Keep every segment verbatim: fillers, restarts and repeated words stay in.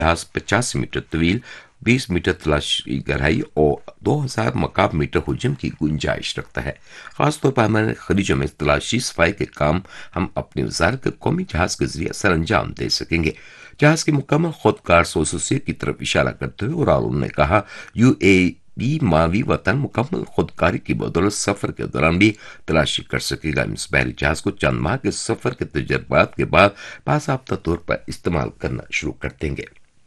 जहाज पचासी मीटर तवील, बीस मीटर तलाशी गहराई और दो हजार मकाब मीटर हजम की गुंजाइश रखता है। खासतौर पर हमारे खलीजों में तलाशी सफाई के काम हम अपनी वजारत के कौमी जहाज के जरिए सर अंजाम दे सकेंगे। जहाज की मुकम्मल खुदकार सोसूसी की तरफ इशारा करते हुए और उन्होंने कहा, यू ए ई मावी वतन मुकम्मल खुदकारी की बदौलत सफर के दौरान भी तलाशी कर सकेगा। इस बहरी जहाज को चंद माह के सफर के तजर्बात के बाद बासाब्ता तौर पर इस्तेमाल करना शुरू कर देंगे।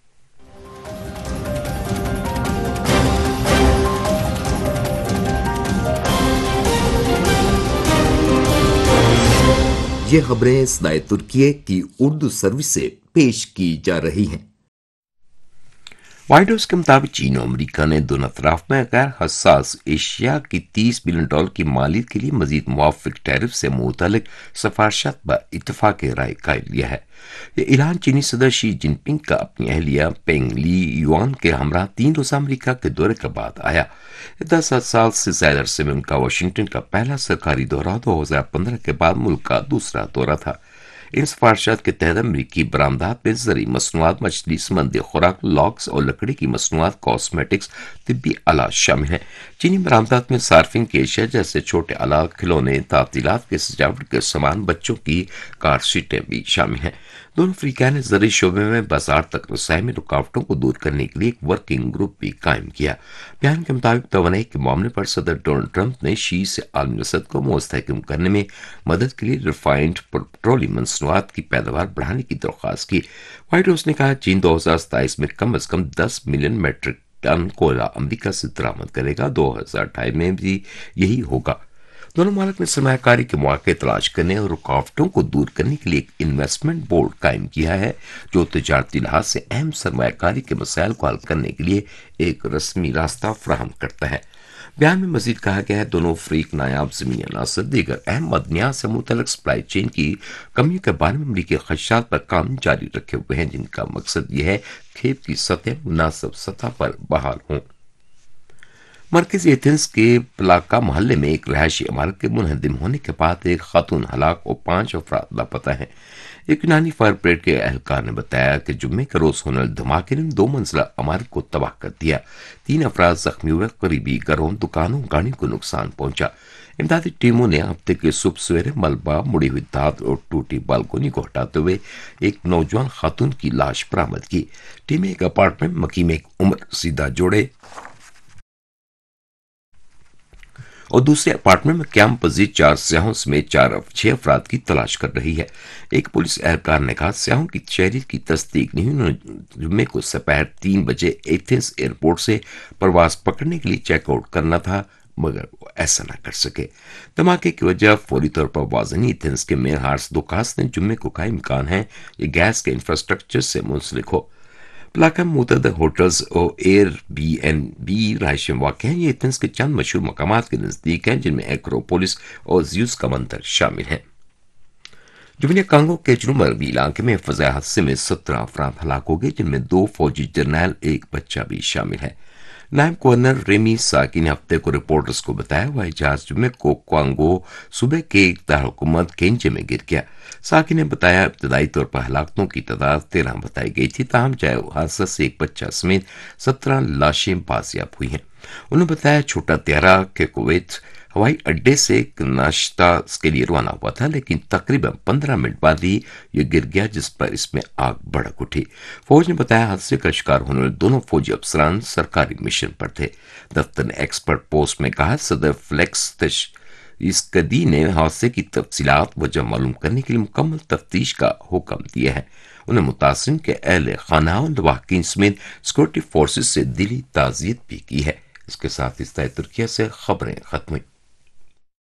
ये खबरें सदाए तुर्की की उर्दू सर्विस से पेश की जा रही हैं। व्हाइट हाउस के मुताबिक चीन और अमरीका ने दोनों तरफ में गैर हसास एशिया की तीस बिलियन डॉलर की मालियत के लिए मजीद मुआफिक टैरिफ से मुतल्लिक सिफारिशात पर इत्तफाक राय कर लिया है। ये ऐलान चीनी सदर शी जिनपिंग का अपनी अहलिया पेंग ली युआन के हमरा तीन रोजा अमरीका के दौरे के बाद आया। दस साल से ज्यादा अरसे में उनका वाशिंगटन का पहला सरकारी दौरा दो हजार पंद्रह के बाद मुल्क का दूसरा दौरा था। इन सिफारिशात के तहत अमरीकी बरामदात में जरी मसनूआत, मछली संबंधी खुराक, लॉक्स और लकड़ी की मसनूआत, कॉस्मेटिक्स, तिब्बी आलात शामिल हैं। चीनी बरामदात में सार्फिन की एशिया जैसे छोटे आलात, खिलौने, तातीलात के सजावट के सामान, बच्चों की कार सीटें भी शामिल हैं। दोनों अफ्रीका ने जरी शोबे में बाजार तक रसाई में रुकावटों को दूर करने के लिए एक वर्किंग ग्रुप भी कायम किया। बयान के मुताबिक तवानाई के मामले पर सदर डोनाल्ड ट्रंप ने शी से आलमी रसद को मुस्तहकम करने में मदद के लिए रिफाइंड पेट्रोलियम मसनूआत की पैदावार बढ़ाने की दरख्वास्त की। व्हाइट हाउस ने कहा, चीन दो हजार सताइस में कम अज कम दस मिलियन मेट्रिक टन कोयला अमरीका से दरामद करेगा। दो हजार अठाईस में भी यही होगा। दोनों मालिक ने सरमायाकारी के मौके तलाश करने और रुकावटों को दूर करने के लिए एक इन्वेस्टमेंट बोर्ड कायम किया है, जो तजारती लिहाज से अहम सरमायाकारी के मसाइल को हल करने के लिए एक रस्मी रास्ता फराहम करता है। बयान में मजीद कहा गया है, दोनों अफ्रीक नायाब ज़मीनी अनासर दीगर अहम मदनियात से मुतल्लिक सप्लाई चेन की कमियों के बारे में अमरीकी खदशात पर काम जारी रखे हुए हैं, जिनका मकसद यह है खेप की सतह मुनासिब सतह पर बहाल हों। मरकजी एथेंस के प्लाका मोहल्ले में एक रहायशी इमारत के मुनहदम होने के बाद एक खातून हलाक और पांच अफराद लापता हैं। एक यूनानी फायर ब्रिगेड के एहलकार ने बताया कि जुम्मे के रोज होने वाले धमाके ने दो मंजिला इमारत को तबाह कर दिया। तीन अफराद जख्मी हुए। करीबी घरों, दुकानों, गाड़ियों को नुकसान पहुंचा। इमदादी टीमों ने हफ्ते के सुबह सवेरे मलबा, मुड़ी हुई दाद और टूटी बालकोनी को हटाते हुए एक नौजवान खातून की लाश बरामद की। टीमें एक अपार्टमेंट मकी में एक उम्र सीधा जोड़े और दूसरे अपार्टमेंट में क्याम पजीर चार स्याहों समेत चार छह अफराद की तलाश कर रही है। एक पुलिस एहलकार ने कहा, स्याहों की शहरियत की तस्दीक नहीं। उन्होंने जुम्मे को दोपहर तीन बजे एथेंस एयरपोर्ट से प्रवास पकड़ने के लिए चेकआउट करना था, मगर वो ऐसा न कर सके। धमाके की वजह फौरी तौर पर वाज़ेह नहीं। एथेंस के मेयर हार्स दोकास ने जुम्मे को कहा इम्कान है ये गैस के इंफ्रास्ट्रक्चर से मुंसलिक हो। प्लाका मुतद होटल्स और एयर बी एन बी रहायशी वाक़ हैं। ये एथेंस के चंद मशहूर मकामात के नज़दीक हैं, जिनमें एक्रोपोलिस और ज्यूस का मंदिर शामिल हैं। जुबनिया कांगो के जनूबी इलाके में फज़ाई हादसे में सत्रह अफराद हलाक हो गए, जिनमें दो फौजी जर्नैल, एक बच्चा भी शामिल है। नायब गवर्नर रेमी साकी ने हफ्ते को रिपोर्टर्स को बताया, हवाई जहाज जुम्मे को क्वांगो सूबे के दारकूमत केंचे में गिर गया। साकी ने बताया, इब्तदाई तौर पर हलाकतों की तादाद तेरह बताई गई थी, ताहम चाहे हादसा से एक बच्चा समेत सत्रह लाशें बाजियाब हुई हैं। उन्होंने बताया, छोटा त्यारा के कुवैत हवाई अड्डे से एक नाश्ता के लिए रवाना हुआ था, लेकिन तकरीबन पंद्रह मिनट बाद ही ये गिर गया, जिस पर इसमें आग भड़क उठी। फौज ने बताया, हादसे का शिकार होने वाले दोनों फौजी अफसरान सरकारी मिशन पर थे। दफ्तर ने एक्सपर्ट पोस्ट में कहा, सदर फ्लेक्स तश इस कदी ने हादसे की तफसीलात वजह मालूम करने के लिए मुकम्मल तफ्तीश का हुक्म दिया है। उन्हें मुतासिरीन के अहल खाना और लवाहकीन समेत सिक्योरिटी फोर्सेज से दिली ताज़ियत भी की है। इसके साथ इस तुर्किया से खबरें खत्म हुई।